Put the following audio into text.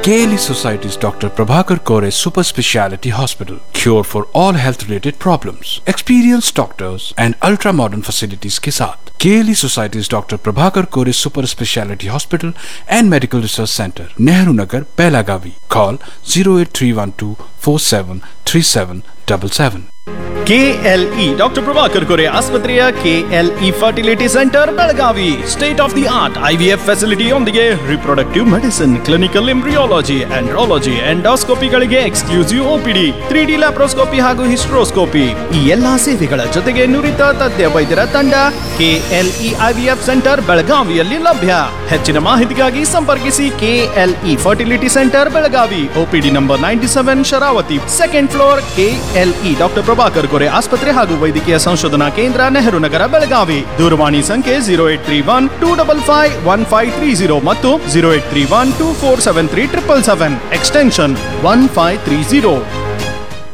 KLE Society's Dr. Prabhakar Kore Super Speciality Hospital. Cure for all health related problems. Experienced doctors and ultra modern facilities के साथ KLE Society's Dr. Prabhakar Kore Super Speciality Hospital and Medical Research Center, Nehru Nagar, Belagavi. Call 08312 473777. KLE doctor Prabhakar ಕೊರೆ ಆಸ್ಪತ್ರೆಯ KLE fertility centre Belagavi state of the art IVF facility ಯೊಂದಿಗೆ reproductive medicine, clinical embryology, andrology, ಎಂಡೋಸ್ಕೋಪಿಗಳಿಗೆ exclusive OPD, 3D laparoscopy ಹಾಗೂ hysteroscopy ಈ ಎಲ್ಲಾ ಸೇವೆಗಳ ಜೊತೆಗೆ ನುರಿತ ತಜ್ಞ ವೈದ್ಯರ ತಂಡ KLE IVF ಸೆಂಟರ್ ಬೆಳಗಾವಿಯಲ್ಲಿ ಲಭ್ಯ. ಹೆಚ್ಚಿನ ಮಾಹಿತಿಗಾಗಿ ಸಂಪರ್ಕಿಸಿ KLE fertility centre Belagavi, OPD number 97, Sharavati, second floor, KLE doctor Prabhakar ಕೊರೆ ಆಸ್ಪತ್ರೆ ಹಾಗೂ ವೈದ್ಯಕೀಯ ಸಂಶೋಧನಾ ಕೇಂದ್ರ, ನೆಹರು ನಗರ, ಬೆಳಗಾವಿ. ದೂರವಾಣಿ ಸಂಖ್ಯೆ 0831-255-1530 ಮತ್ತು 0831-2473-777 ಎಕ್ಸ್ಟೆನ್ಷನ್ 1530.